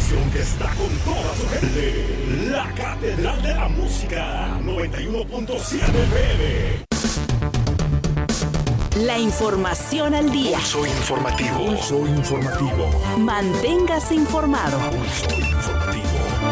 estación que está con toda su gente. La Catedral de la Música, 91.7 FM. La información al día. Pulso informativo. Pulso informativo. Manténgase informado. Pulso informativo.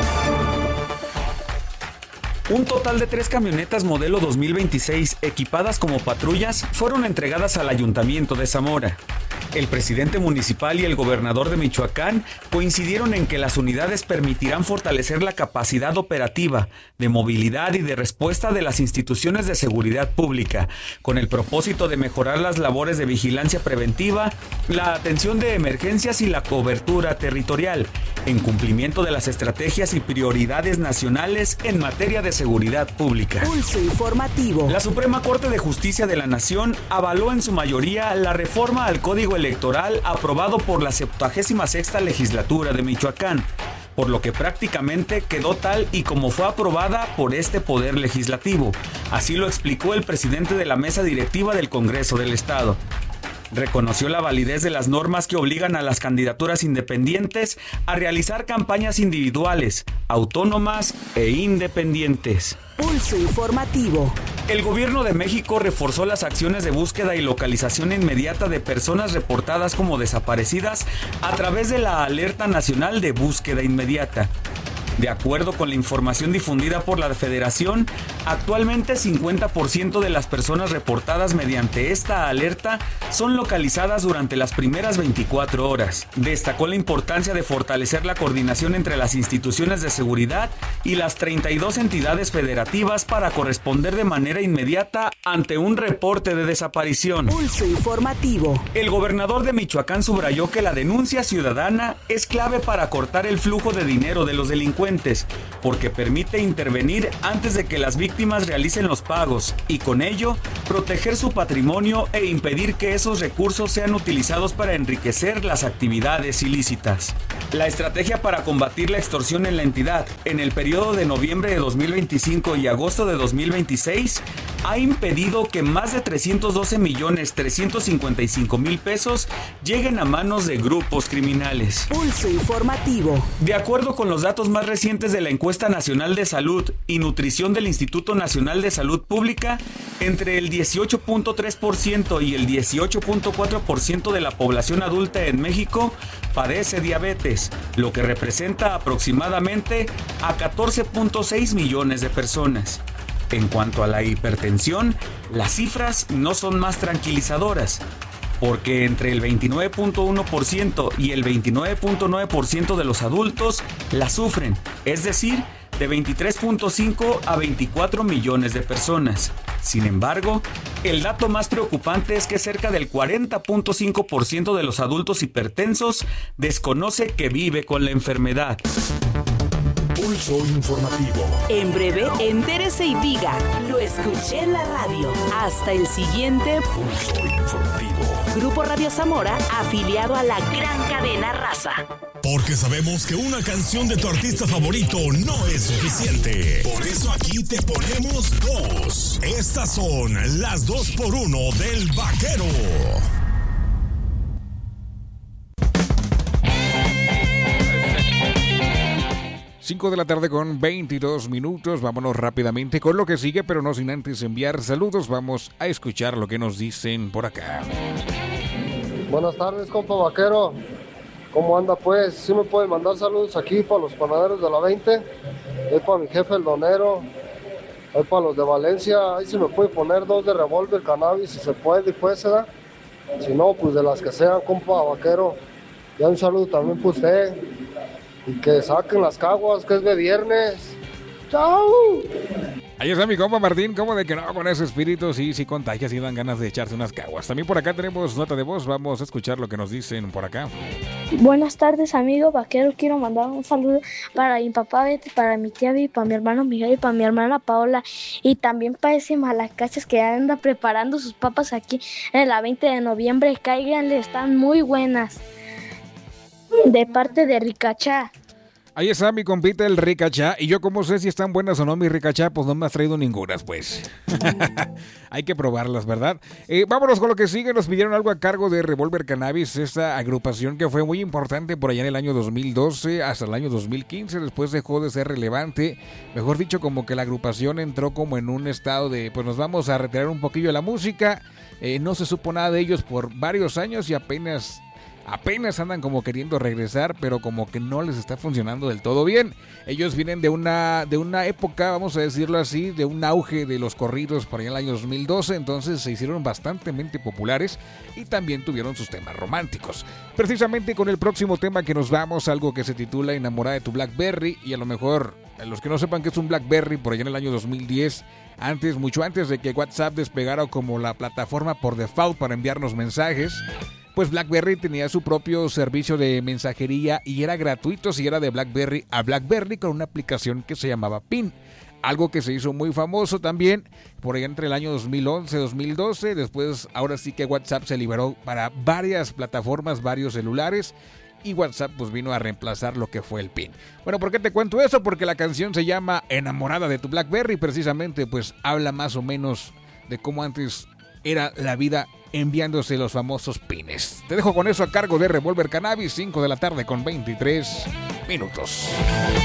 Un total de 3 camionetas modelo 2026 equipadas como patrullas fueron entregadas al Ayuntamiento de Zamora. El presidente municipal y el gobernador de Michoacán coincidieron en que las unidades permitirán fortalecer la capacidad operativa, de movilidad y de respuesta de las instituciones de seguridad pública, con el propósito de mejorar las labores de vigilancia preventiva, la atención de emergencias y la cobertura territorial, en cumplimiento de las estrategias y prioridades nacionales en materia de seguridad pública. Pulso informativo. La Suprema Corte de Justicia de la Nación avaló en su mayoría la reforma al Código Electoral aprobado por la 76ª Legislatura de Michoacán, por lo que prácticamente quedó tal y como fue aprobada por este Poder Legislativo. Así lo explicó el presidente de la mesa directiva del Congreso del Estado. Reconoció la validez de las normas que obligan a las candidaturas independientes a realizar campañas individuales, autónomas e independientes. Pulso informativo. El gobierno de México reforzó las acciones de búsqueda y localización inmediata de personas reportadas como desaparecidas a través de la Alerta Nacional de Búsqueda Inmediata. De acuerdo con la información difundida por la Federación, actualmente 50% de las personas reportadas mediante esta alerta son localizadas durante las primeras 24 horas. Destacó la importancia de fortalecer la coordinación entre las instituciones de seguridad y las 32 entidades federativas para corresponder de manera inmediata ante un reporte de desaparición. Pulso informativo. El gobernador de Michoacán subrayó que la denuncia ciudadana es clave para cortar el flujo de dinero de los delincuentes, porque permite intervenir antes de que las víctimas realicen los pagos y con ello proteger su patrimonio e impedir que esos recursos sean utilizados para enriquecer las actividades ilícitas. La estrategia para combatir la extorsión en la entidad en el periodo de noviembre de 2025 y agosto de 2026 ha impedido que más de 312.355.000 pesos lleguen a manos de grupos criminales. Pulso informativo. De acuerdo con los datos más recientes de la Encuesta Nacional de Salud y Nutrición del Instituto Nacional de Salud Pública, entre el 18.3% y el 18.4% de la población adulta en México padece diabetes, lo que representa aproximadamente a 14.6 millones de personas. En cuanto a la hipertensión, las cifras no son más tranquilizadoras, porque entre el 29.1% y el 29.9% de los adultos la sufren, es decir, de 23.5 a 24 millones de personas. Sin embargo, el dato más preocupante es que cerca del 40.5% de los adultos hipertensos desconoce que vive con la enfermedad. Pulso informativo. En breve, entérese y diga, lo escuché en la radio. Hasta el siguiente Pulso informativo. Grupo Radio Zamora, afiliado a la gran cadena Raza. Porque sabemos que una canción de tu artista favorito no es suficiente. Por eso aquí te ponemos 2. Estas son las 2x1 del Vaquero. 5 de la tarde con 22 minutos. Vámonos rápidamente con lo que sigue, pero no sin antes enviar saludos. Vamos a escuchar lo que nos dicen por acá. Buenas tardes, compa Vaquero. ¿Cómo anda pues? Sí me pueden mandar saludos aquí para los panaderos de la 20. Ahí para mi jefe el Donero. Ahí para los de Valencia. Ahí se me puede poner 2 de revólver cannabis si se puede, pues, ¿verdad? Si no, pues de las que sean, compa Vaquero. Ya un saludo también para usted. Y que saquen las caguas, que es de viernes. ¡Chao! Ahí está mi compa Martín, como de que no, con ese espíritu sí contagias y dan ganas de echarse unas caguas. También por acá tenemos nota de voz, vamos a escuchar lo que nos dicen por acá. Buenas tardes, amigo Vaquero, quiero mandar un saludo para mi papá Betty, para mi tía Vivi, para mi hermano Miguel y para mi hermana Paola. Y también para ese Malacachas que anda preparando sus papas aquí en la 20 de noviembre. Cáiganle, están muy buenas. De parte de Ricachá. Ahí está mi compita el Ricachá. Y yo como sé si están buenas o no mi Ricachá, pues no me has traído ningunas, pues. Hay que probarlas, ¿verdad? Vámonos con lo que sigue. Nos pidieron algo a cargo de Revolver Cannabis, esta agrupación que fue muy importante por allá en el año 2012 hasta el año 2015. Después dejó de ser relevante. Mejor dicho, como que la agrupación entró como en un estado de, pues nos vamos a retirar un poquillo de la música. No se supo nada de ellos por varios años y apenas andan como queriendo regresar, pero como que no les está funcionando del todo bien. Ellos vienen de una época, vamos a decirlo así, de un auge de los corridos por allá en el año 2012, entonces se hicieron bastante populares y también tuvieron sus temas románticos. Precisamente con el próximo tema que nos vamos, algo que se titula Enamorada de tu Blackberry, y a lo mejor, a los que no sepan qué es un Blackberry, por allá en el año 2010, mucho antes de que WhatsApp despegara como la plataforma por default para enviarnos mensajes, pues BlackBerry tenía su propio servicio de mensajería y era gratuito si era de BlackBerry a BlackBerry con una aplicación que se llamaba PIN. Algo que se hizo muy famoso también por allá entre el año 2011-2012. Después, ahora sí que WhatsApp se liberó para varias plataformas, varios celulares. Y WhatsApp pues vino a reemplazar lo que fue el PIN. Bueno, ¿por qué te cuento eso? Porque la canción se llama Enamorada de tu Blackberry. Precisamente pues habla más o menos de cómo antes era la vida enviándose los famosos pines. Te dejo con eso a cargo de Revolver Cannabis, 5 de la tarde con 23 minutos.